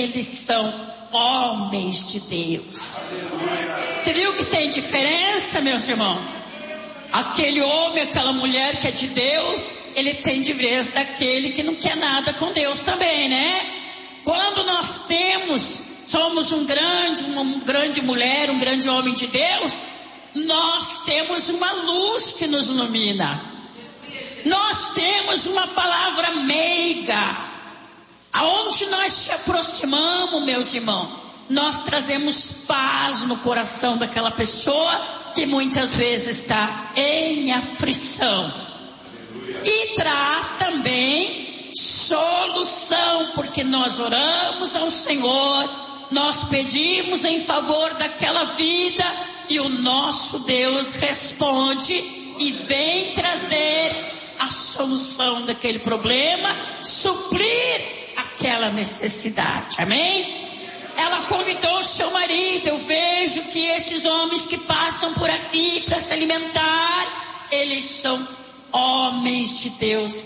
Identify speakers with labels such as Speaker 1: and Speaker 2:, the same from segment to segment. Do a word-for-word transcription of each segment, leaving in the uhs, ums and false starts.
Speaker 1: eles são homens de Deus. Você viu que tem diferença, meus irmãos? Aquele homem, aquela mulher que é de Deus, ele tem diferença daquele que não quer nada com Deus também, né? Quando nós temos, somos um grande, uma grande mulher, um grande homem de Deus, nós temos uma luz que nos ilumina. Nós temos uma palavra meiga. Aonde nós se aproximamos, meus irmãos, nós trazemos paz no coração daquela pessoa que muitas vezes está em aflição. E traz também solução, porque nós oramos ao Senhor, nós pedimos em favor daquela vida e o nosso Deus responde e vem trazer a solução daquele problema, suprir aquela necessidade, amém? Ela convidou o seu marido. Eu vejo que esses homens que passam por aqui para se alimentar, eles são homens de Deus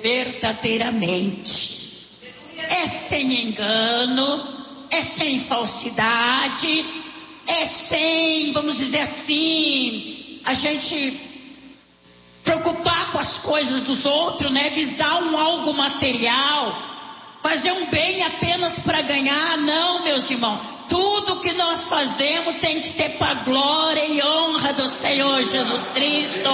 Speaker 1: verdadeiramente. É sem engano, é sem falsidade, é sem, vamos dizer assim, a gente preocupar com as coisas dos outros, né? Visar um algo material, fazer um bem apenas para ganhar. Não, meus irmãos, tudo que nós fazemos tem que ser para a glória e honra do Senhor Jesus Cristo.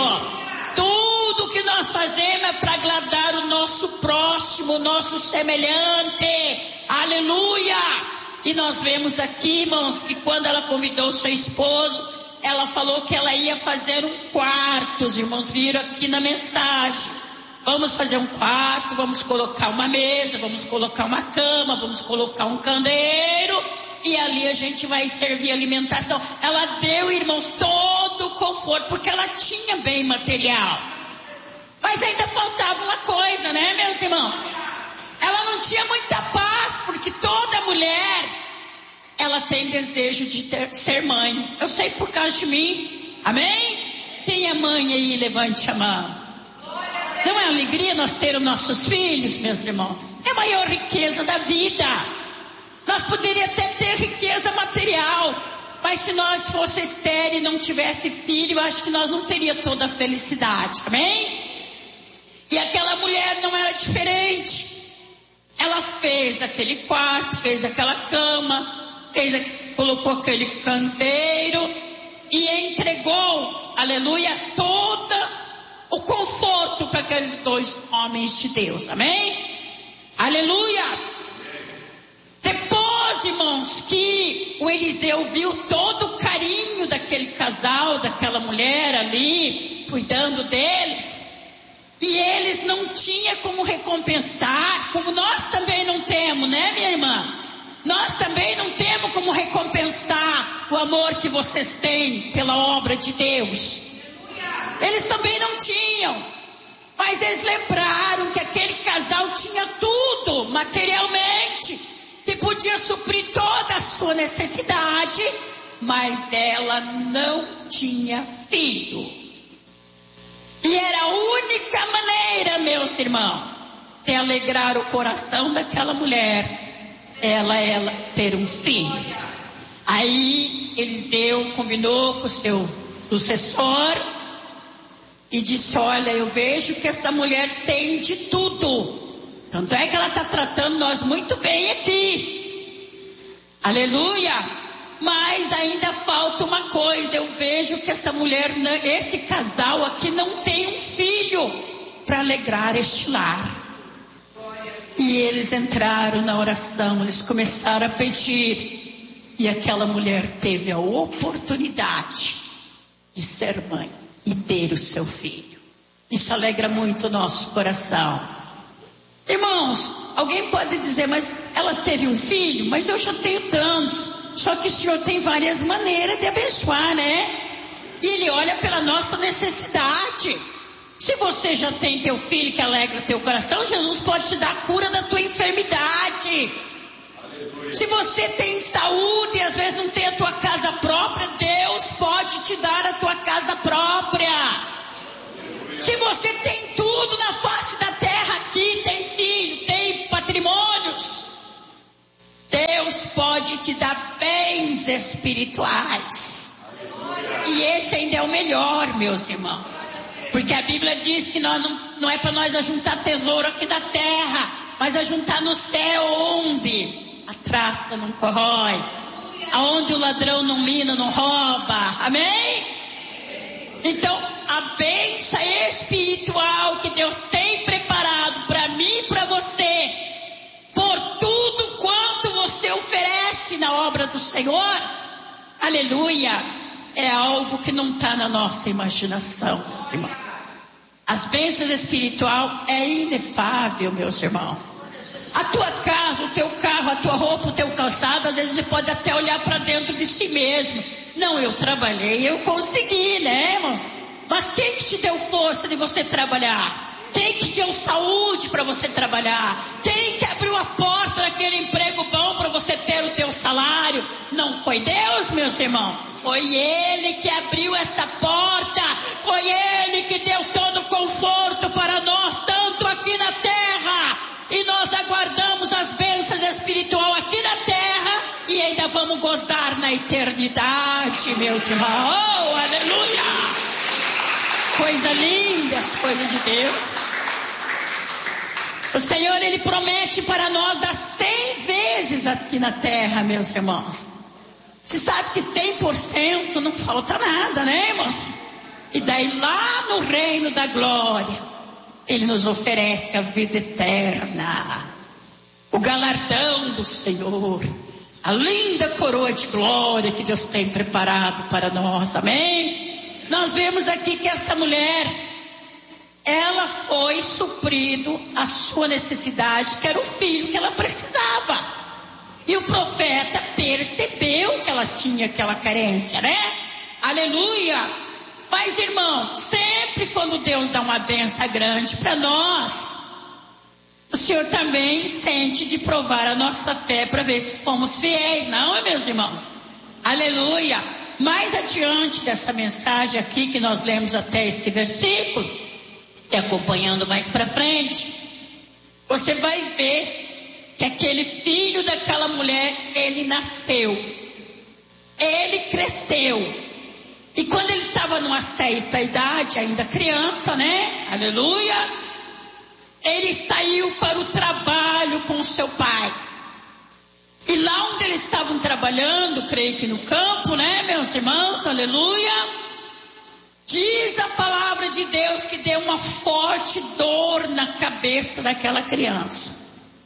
Speaker 1: Tudo que nós fazemos é para agradar o nosso próximo, o nosso semelhante. Aleluia! E nós vemos aqui, irmãos, que quando ela convidou o seu esposo, ela falou que ela ia fazer um quarto. Os irmãos viram aqui na mensagem. Vamos fazer um quarto, vamos colocar uma mesa, vamos colocar uma cama, vamos colocar um candeeiro e ali a gente vai servir alimentação. Ela deu, irmão, todo o conforto, porque ela tinha bem material. Mas ainda faltava uma coisa, né, meus irmãos? Ela não tinha muita paz, porque toda mulher, ela tem desejo de ter, ser mãe. Eu sei por causa de mim, amém? Quem é mãe aí, levante a mão. Não é alegria nós ter os nossos filhos, meus irmãos? É a maior riqueza da vida. Nós poderíamos até ter riqueza material, mas se nós fosse estéril e não tivesse filho, eu acho que nós não teríamos toda a felicidade, amém? E aquela mulher não era diferente. Ela fez aquele quarto, fez aquela cama, fez, colocou aquele candeeiro e entregou, aleluia, toda o conforto para aqueles dois homens de Deus, amém? Aleluia! Depois, irmãos, que o Eliseu viu todo o carinho daquele casal, daquela mulher ali, cuidando deles, e eles não tinham como recompensar, como nós também não temos, né, minha irmã? Nós também não temos como recompensar o amor que vocês têm pela obra de Deus. Eles também não tinham, mas eles lembraram que aquele casal tinha tudo materialmente, que podia suprir toda a sua necessidade, mas ela não tinha filho. E era a única maneira, meus irmãos, de alegrar o coração daquela mulher, ela, ela ter um filho. Aí Eliseu combinou com o seu sucessor e disse: olha, eu vejo que essa mulher tem de tudo. Tanto é que ela está tratando nós muito bem aqui. Aleluia! Mas ainda falta uma coisa. Eu vejo que essa mulher, esse casal aqui não tem um filho para alegrar este lar. E eles entraram na oração, eles começaram a pedir. E aquela mulher teve a oportunidade de ser mãe e ter o seu filho. Isso alegra muito o nosso coração. Irmãos, alguém pode dizer, mas ela teve um filho? Mas eu já tenho tantos. Só que o Senhor tem várias maneiras de abençoar, né? E Ele olha pela nossa necessidade. Se você já tem teu filho que alegra teu coração, Jesus pode te dar a cura da tua enfermidade. Aleluia. Se você tem saúde e às vezes não tem a tua casa própria, Deus pode te dar a tua casa própria. Aleluia. Se você tem tudo na face da terra aqui, tem filho, tem patrimônios, Deus Deus pode te dar bens espirituais. E esse ainda é o melhor, meus irmãos. Porque a Bíblia diz que nós não, não é para nós ajuntar tesouro aqui da terra, mas ajuntar no céu, onde a traça não corrói, aonde o ladrão não mina, não rouba. Amém? Então, a bênção espiritual que Deus tem preparado para mim e para você, por tudo quanto você oferece na obra do Senhor, aleluia, é algo que não está na nossa imaginação, meus irmãos. As bênçãos espirituais é inefável, meus irmãos. A tua casa, o teu carro, a tua roupa, o teu calçado, às vezes você pode até olhar para dentro de si mesmo. Não, eu trabalhei, eu consegui, né, irmãos? Mas quem que te deu força de você trabalhar? Quem que te deu saúde para você trabalhar? Quem que abriu a porta daquele emprego bom para você ter o teu salário? Não foi Deus, meus irmãos? Foi Ele que abriu essa porta. Foi Ele que deu todo o conforto para nós, tanto aqui na terra. E nós aguardamos as bênçãos espirituais aqui na terra e ainda vamos gozar na eternidade, meus irmãos. Oh, aleluia! Coisa linda, as coisas de Deus. O Senhor, Ele promete para nós dar cem vezes aqui na terra, meus irmãos. Você sabe que cem por cento não falta nada, né, irmãos? E daí lá no reino da glória, Ele nos oferece a vida eterna, o galardão do Senhor, a linda coroa de glória que Deus tem preparado para nós, amém? Nós vemos aqui que essa mulher, ela foi suprido a sua necessidade, que era o filho que ela precisava. E o profeta percebeu que ela tinha aquela carência, né? Aleluia! Mas, irmão, sempre quando Deus dá uma benção grande para nós, o Senhor também sente de provar a nossa fé para ver se fomos fiéis, não é, meus irmãos? Aleluia! Mais adiante dessa mensagem aqui que nós lemos até esse versículo, e acompanhando mais para frente, você vai ver que aquele filho daquela mulher, ele nasceu, ele cresceu, e quando ele estava numa certa idade, ainda criança, né? Aleluia! Ele saiu para o trabalho com o seu pai. E lá onde eles estavam trabalhando, creio que no campo, né, meus irmãos, aleluia, diz a palavra de Deus que deu uma forte dor na cabeça daquela criança.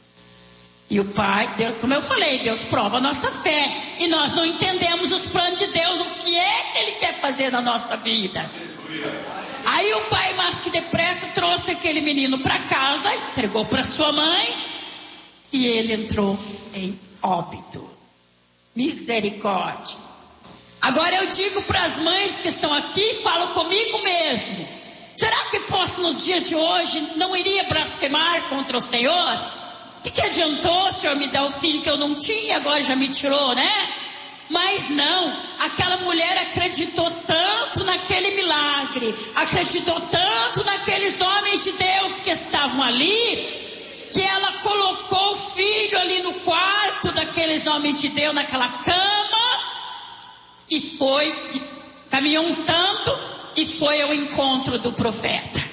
Speaker 1: E o pai, Deus, como eu falei, Deus prova a nossa fé. E nós não entendemos os planos de Deus, o que é que Ele quer fazer na nossa vida. Aí o pai, mais que depressa, trouxe aquele menino para casa, entregou para sua mãe, e ele entrou em óbito. Misericórdia. Agora eu digo para as mães que estão aqui, falo comigo mesmo, será que fosse nos dias de hoje, não iria blasfemar contra o Senhor? O que, que adiantou o Senhor me dar o filho que eu não tinha, agora já me tirou, né? Mas não, aquela mulher acreditou tanto naquele milagre, acreditou tanto naqueles homens de Deus que estavam ali, que ela colocou o filho ali no quarto daqueles homens de Deus, naquela cama, e foi, caminhou um tanto e foi ao encontro do profeta.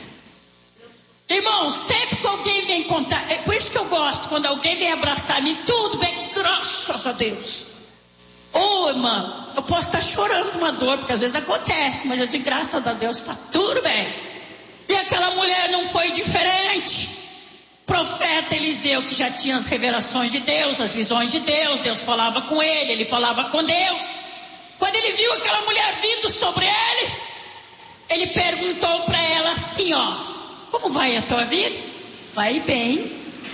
Speaker 1: Irmão, sempre que alguém vem contar, é por isso que eu gosto, quando alguém vem abraçar-me, tudo bem, graças a Deus. Ô, oh, irmão, eu posso estar chorando uma dor, porque às vezes acontece, mas eu digo, graças a Deus, está tudo bem. E aquela mulher não foi diferente. Profeta Eliseu, que já tinha as revelações de Deus, as visões de Deus, Deus falava com ele, ele falava com Deus. Quando ele viu aquela mulher vindo sobre ele, ele perguntou para ela assim, ó, como vai a tua vida? Vai bem.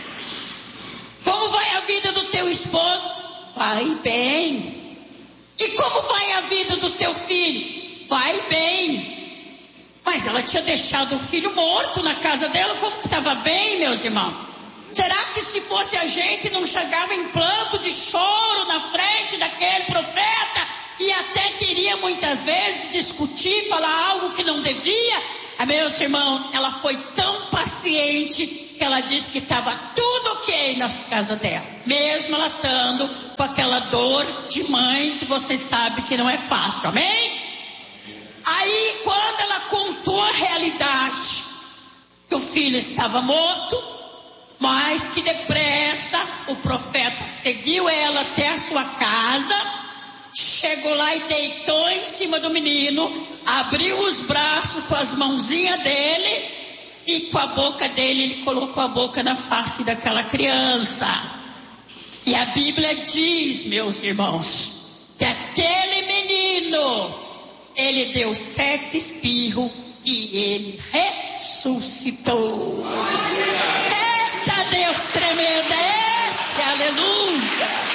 Speaker 1: Como vai a vida do teu esposo? Vai bem. E como vai a vida do teu filho? Vai bem. Mas ela tinha deixado o filho morto na casa dela, como que estava bem, meus irmãos? Será que se fosse a gente não chegava em planto de choro na frente daquele profeta e até queria muitas vezes discutir, falar algo que não devia? Ah, meus irmãos, ela foi tão paciente que ela disse que estava tudo ok na casa dela, mesmo ela estando com aquela dor de mãe que vocês sabem que não é fácil, amém? Aí quando ela contou a realidade, que o filho estava morto, mas que depressa o profeta seguiu ela até a sua casa, chegou lá e deitou em cima do menino, abriu os braços com as mãozinhas dele e com a boca dele ele colocou a boca na face daquela criança. E a Bíblia diz, meus irmãos, que aquele menino, ele deu sete espirros e ele ressuscitou. Eita Deus tremendo, esse, aleluia.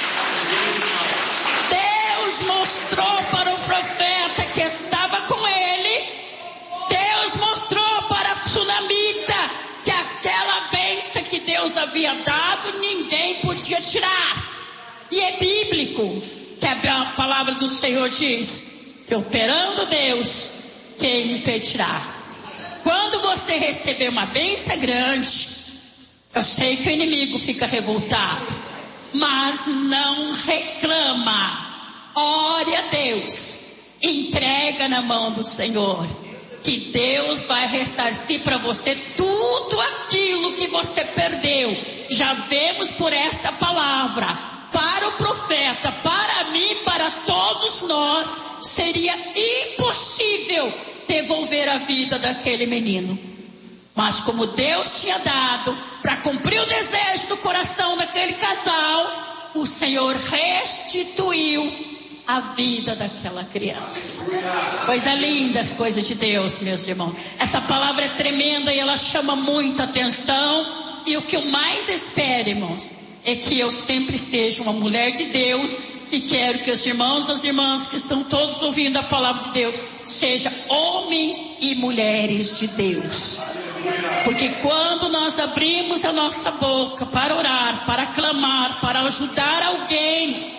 Speaker 1: Deus mostrou para o profeta que estava com ele, Deus mostrou para a sunamita que aquela bênção que Deus havia dado, ninguém podia tirar. E é bíblico, que a palavra do Senhor diz, que operando Deus, quem impedirá? Quando você receber uma bênção grande, eu sei que o inimigo fica revoltado, mas não reclama. Ore a Deus, entrega na mão do Senhor, que Deus vai ressarcir para você tudo aquilo que você perdeu. Já vemos por esta palavra, para o profeta, para mim, para todos nós, seria impossível devolver a vida daquele menino. Mas como Deus tinha dado para cumprir o desejo do coração daquele casal, o Senhor restituiu a vida daquela criança. Coisa linda as coisas de Deus, meus irmãos. Essa palavra é tremenda e ela chama muita atenção. E o que eu mais espero, irmãos, é que eu sempre seja uma mulher de Deus, e quero que os irmãos e as irmãs que estão todos ouvindo a palavra de Deus sejam homens e mulheres de Deus. Porque quando nós abrimos a nossa boca para orar, para clamar, para ajudar alguém,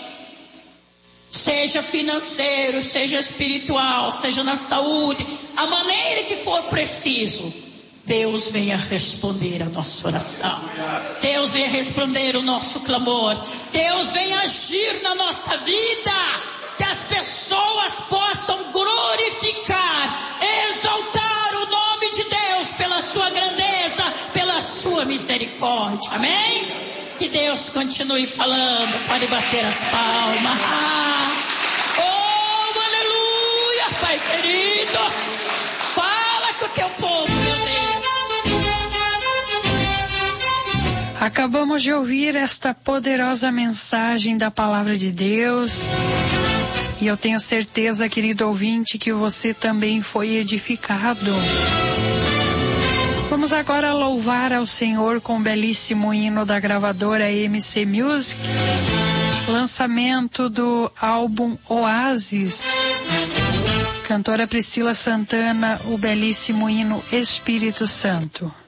Speaker 1: seja financeiro, seja espiritual, seja na saúde, a maneira que for preciso, Deus venha responder a nossa oração. Deus venha responder o nosso clamor. Deus venha agir na nossa vida, que as pessoas possam glorificar, exaltar o nome de Deus pela sua grandeza, pela sua misericórdia. Amém? Que Deus continue falando, pode bater as palmas. Oh, aleluia, Pai querido. Fala com o teu povo, meu Deus.
Speaker 2: Acabamos de ouvir esta poderosa mensagem da palavra de Deus. E eu tenho certeza, querido ouvinte, que você também foi edificado. Vamos agora louvar ao Senhor com um belíssimo hino da gravadora M C Music, lançamento do álbum Oásis. Cantora Priscila Santana, o belíssimo hino Espírito Santo.